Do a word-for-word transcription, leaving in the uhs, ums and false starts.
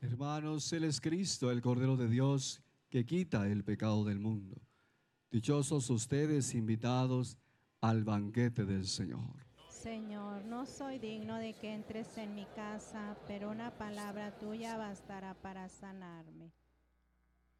Hermanos, Él es Cristo, el Cordero de Dios, que quita el pecado del mundo. Dichosos ustedes, invitados al banquete del Señor. Señor, no soy digno de que entres en mi casa, pero una palabra tuya bastará para sanarme.